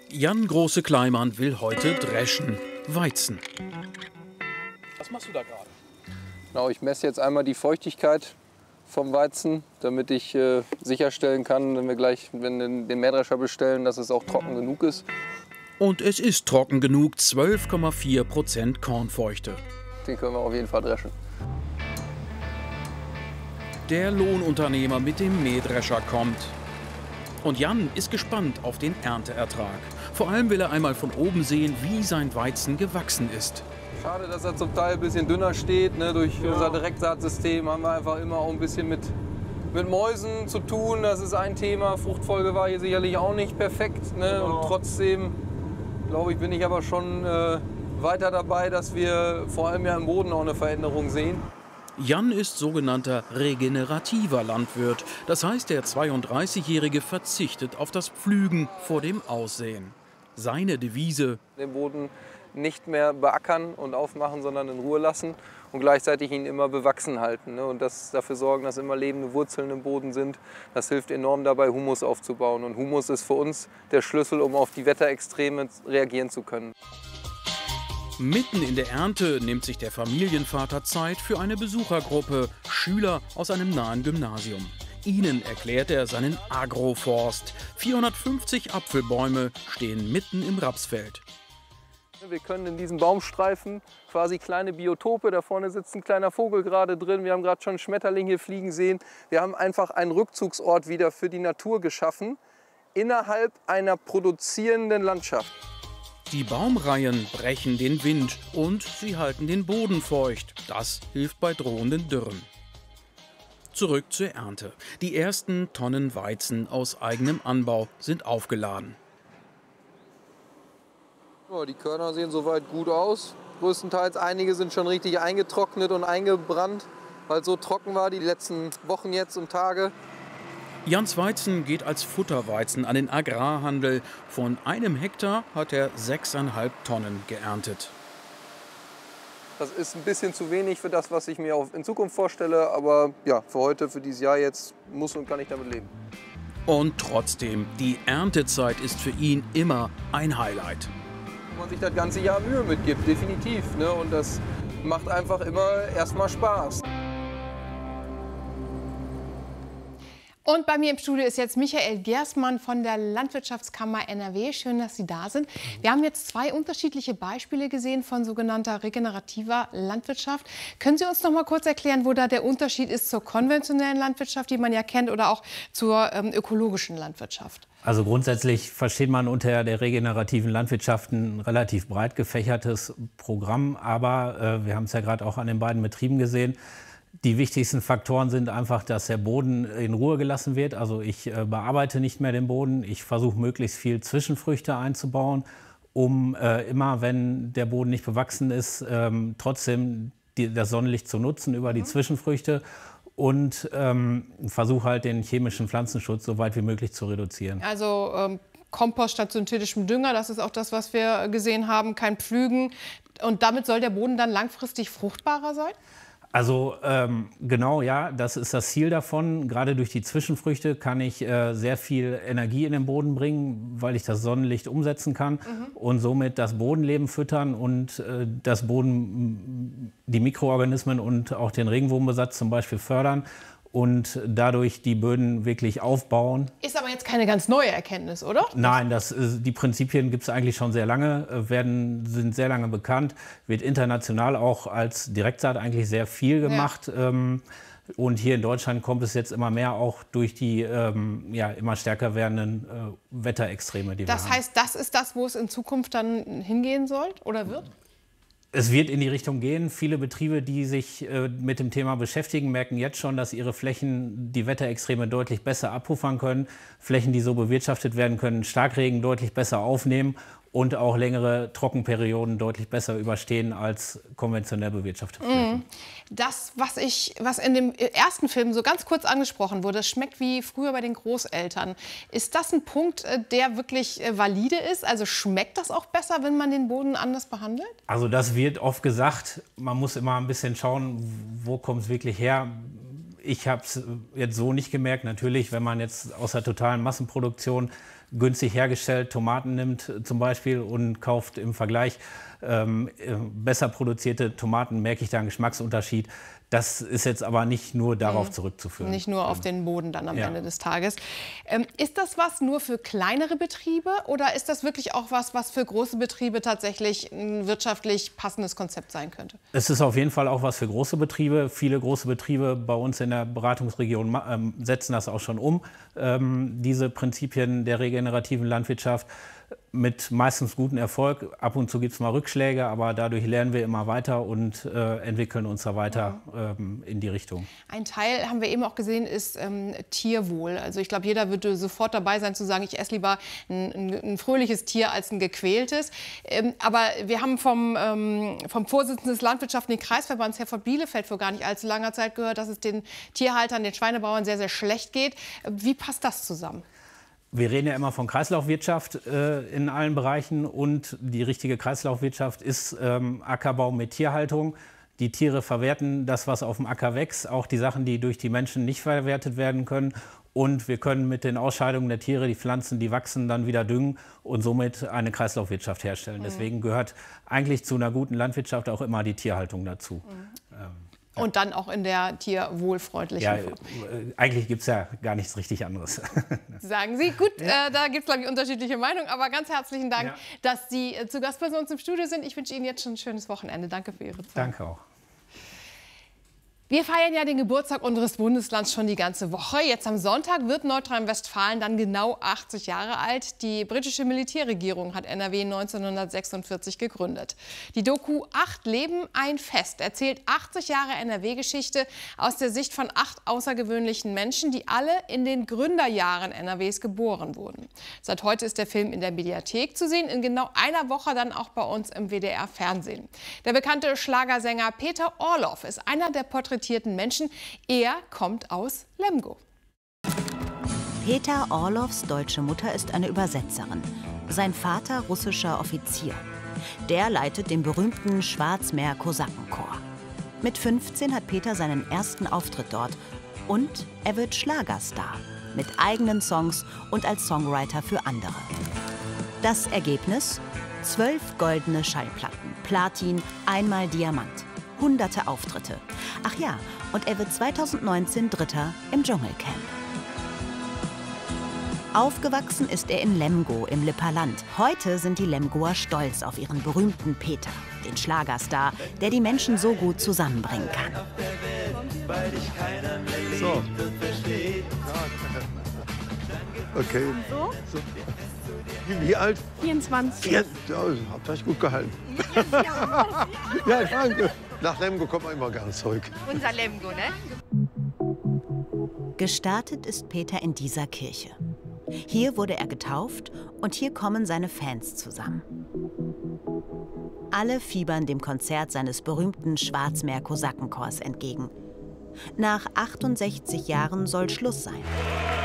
Jan Große-Kleimann will heute dreschen. Weizen. Was machst du da gerade? Genau, ich messe jetzt einmal die Feuchtigkeit vom Weizen, damit ich sicherstellen kann, wenn wir den Mähdrescher bestellen, dass es auch trocken genug ist. Und es ist trocken genug, 12,4% Kornfeuchte. Den können wir auf jeden Fall dreschen. Der Lohnunternehmer mit dem Mähdrescher kommt. Und Jan ist gespannt auf den Ernteertrag. Vor allem will er einmal von oben sehen, wie sein Weizen gewachsen ist. Schade, dass er zum Teil ein bisschen dünner steht. Ne? Durch unser Direktsaatsystem haben wir einfach immer auch ein bisschen mit Mäusen zu tun. Das ist ein Thema. Fruchtfolge war hier sicherlich auch nicht perfekt. Ne? Und trotzdem, glaube ich, bin ich aber schon weiter dabei, dass wir vor allem ja im Boden auch eine Veränderung sehen. Jan ist sogenannter regenerativer Landwirt. Das heißt, der 32-Jährige verzichtet auf das Pflügen vor dem Aussehen. Seine Devise: Den Boden nicht mehr beackern und aufmachen, sondern in Ruhe lassen und gleichzeitig ihn immer bewachsen halten. Ne? Und dafür sorgen, dass immer lebende Wurzeln im Boden sind. Das hilft enorm dabei, Humus aufzubauen. Und Humus ist für uns der Schlüssel, um auf die Wetterextreme reagieren zu können. Mitten in der Ernte nimmt sich der Familienvater Zeit für eine Besuchergruppe, Schüler aus einem nahen Gymnasium. Ihnen erklärt er seinen Agroforst. 450 Apfelbäume stehen mitten im Rapsfeld. Wir können in diesen Baumstreifen quasi kleine Biotope, da vorne sitzt ein kleiner Vogel gerade drin, wir haben gerade schon einen Schmetterling hier fliegen sehen. Wir haben einfach einen Rückzugsort wieder für die Natur geschaffen, innerhalb einer produzierenden Landschaft. Die Baumreihen brechen den Wind und sie halten den Boden feucht. Das hilft bei drohenden Dürren. Zurück zur Ernte. Die ersten Tonnen Weizen aus eigenem Anbau sind aufgeladen. Ja, die Körner sehen soweit gut aus. Größtenteils einige sind schon richtig eingetrocknet und eingebrannt, weil es so trocken war die letzten Wochen jetzt und Tage. Jans Weizen geht als Futterweizen an den Agrarhandel. Von einem Hektar hat er 6,5 Tonnen geerntet. Das ist ein bisschen zu wenig für das, was ich mir auch in Zukunft vorstelle. Aber ja, für heute, für dieses Jahr jetzt muss und kann ich damit leben. Und trotzdem, die Erntezeit ist für ihn immer ein Highlight. Wenn man sich das ganze Jahr Mühe mitgibt, definitiv. Ne? Und das macht einfach immer erstmal Spaß. Und bei mir im Studio ist jetzt Michael Gersmann von der Landwirtschaftskammer NRW. Schön, dass Sie da sind. Wir haben jetzt zwei unterschiedliche Beispiele gesehen von sogenannter regenerativer Landwirtschaft. Können Sie uns noch mal kurz erklären, wo da der Unterschied ist zur konventionellen Landwirtschaft, die man ja kennt, oder auch zur ökologischen Landwirtschaft? Also grundsätzlich versteht man unter der regenerativen Landwirtschaft ein relativ breit gefächertes Programm. Aber wir haben es ja gerade auch an den beiden Betrieben gesehen. Die wichtigsten Faktoren sind einfach, dass der Boden in Ruhe gelassen wird. Also ich bearbeite nicht mehr den Boden. Ich versuche möglichst viel Zwischenfrüchte einzubauen, um immer, wenn der Boden nicht bewachsen ist, trotzdem das Sonnenlicht zu nutzen über die Zwischenfrüchte. Und versuche halt den chemischen Pflanzenschutz so weit wie möglich zu reduzieren. Also Kompost statt synthetischem Dünger, das ist auch das, was wir gesehen haben, kein Pflügen. Und damit soll der Boden dann langfristig fruchtbarer sein? Also genau, ja, das ist das Ziel davon. Gerade durch die Zwischenfrüchte kann ich sehr viel Energie in den Boden bringen, weil ich das Sonnenlicht umsetzen kann und somit das Bodenleben füttern und das Boden, die Mikroorganismen und auch den Regenwurmbesatz zum Beispiel fördern und dadurch die Böden wirklich aufbauen. Ist aber jetzt keine ganz neue Erkenntnis, oder? Nein, die Prinzipien gibt es eigentlich schon sehr lange, sind sehr lange bekannt, wird international auch als Direktsaat eigentlich sehr viel gemacht. Ja. Und hier in Deutschland kommt es jetzt immer mehr auch durch die immer stärker werdenden Wetterextreme, die wir haben. Das heißt, das ist das, wo es in Zukunft dann hingehen soll oder wird? Es wird in die Richtung gehen. Viele Betriebe, die sich mit dem Thema beschäftigen, merken jetzt schon, dass ihre Flächen die Wetterextreme deutlich besser abpuffern können. Flächen, die so bewirtschaftet werden können, Starkregen deutlich besser aufnehmen und auch längere Trockenperioden deutlich besser überstehen als konventionell bewirtschaftete Flächen. Das, was in dem ersten Film so ganz kurz angesprochen wurde, das schmeckt wie früher bei den Großeltern. Ist das ein Punkt, der wirklich valide ist? Also schmeckt das auch besser, wenn man den Boden anders behandelt? Also das wird oft gesagt. Man muss immer ein bisschen schauen, wo kommt es wirklich her. Ich habe es jetzt so nicht gemerkt. Natürlich, wenn man jetzt aus der totalen Massenproduktion günstig hergestellt Tomaten nimmt zum Beispiel und kauft im Vergleich besser produzierte Tomaten, merke ich da einen Geschmacksunterschied. Das ist jetzt aber nicht nur darauf zurückzuführen. Nicht nur auf den Boden dann am Ende des Tages. Ist das was nur für kleinere Betriebe oder ist das wirklich auch was für große Betriebe tatsächlich ein wirtschaftlich passendes Konzept sein könnte? Es ist auf jeden Fall auch was für große Betriebe. Viele große Betriebe bei uns in der Beratungsregion setzen das auch schon um, diese Prinzipien der regenerativen Landwirtschaft. Mit meistens gutem Erfolg. Ab und zu gibt es mal Rückschläge, aber dadurch lernen wir immer weiter und entwickeln uns da weiter in die Richtung. Ein Teil, haben wir eben auch gesehen, ist Tierwohl. Also ich glaube, jeder würde sofort dabei sein zu sagen, ich esse lieber ein fröhliches Tier als ein gequältes. Aber wir haben vom Vorsitzenden des landwirtschaftlichen Kreisverbands Herford Bielefeld vor gar nicht allzu langer Zeit gehört, dass es den Tierhaltern, den Schweinebauern sehr, sehr schlecht geht. Wie passt das zusammen? Wir reden ja immer von Kreislaufwirtschaft in allen Bereichen und die richtige Kreislaufwirtschaft ist Ackerbau mit Tierhaltung. Die Tiere verwerten das, was auf dem Acker wächst, auch die Sachen, die durch die Menschen nicht verwertet werden können. Und wir können mit den Ausscheidungen der Tiere die Pflanzen, die wachsen, dann wieder düngen und somit eine Kreislaufwirtschaft herstellen. Deswegen gehört eigentlich zu einer guten Landwirtschaft auch immer die Tierhaltung dazu. Und dann auch in der tierwohlfreundlichen Form. Eigentlich gibt es ja gar nichts richtig anderes. Sagen Sie. Gut, da gibt es, glaube ich, unterschiedliche Meinungen. Aber ganz herzlichen Dank, dass Sie zu Gast bei uns im Studio sind. Ich wünsche Ihnen jetzt schon ein schönes Wochenende. Danke für Ihre Zeit. Danke auch. Wir feiern ja den Geburtstag unseres Bundeslands schon die ganze Woche. Jetzt am Sonntag wird Nordrhein-Westfalen dann genau 80 Jahre alt. Die britische Militärregierung hat NRW 1946 gegründet. Die Doku 8 Leben, ein Fest erzählt 80 Jahre NRW-Geschichte aus der Sicht von 8 außergewöhnlichen Menschen, die alle in den Gründerjahren NRWs geboren wurden. Seit heute ist der Film in der Mediathek zu sehen, in genau einer Woche dann auch bei uns im WDR-Fernsehen. Der bekannte Schlagersänger Peter Orloff ist einer der porträtierten Menschen. Er kommt aus Lemgo. Peter Orloffs deutsche Mutter ist eine Übersetzerin. Sein Vater russischer Offizier. Der leitet den berühmten Schwarzmeer-Kosakenchor. Mit 15 hat Peter seinen ersten Auftritt dort. Und er wird Schlagerstar. Mit eigenen Songs und als Songwriter für andere. Das Ergebnis? 12 goldene Schallplatten, Platin, einmal Diamant. Hunderte Auftritte. Ach ja, und er wird 2019 Dritter im Dschungelcamp. Aufgewachsen ist er in Lemgo im Lipperland. Heute sind die Lemgoer stolz auf ihren berühmten Peter, den Schlagerstar, der die Menschen so gut zusammenbringen kann. So. Okay. So. Wie alt? 24. Ja, habt euch gut gehalten. Ja, danke. Nach Lemgo kommt man immer gern zurück. Unser Lemgo, ne? Gestartet ist Peter in dieser Kirche. Hier wurde er getauft und hier kommen seine Fans zusammen. Alle fiebern dem Konzert seines berühmten Schwarzmeer-Kosakenchors entgegen. Nach 68 Jahren soll Schluss sein.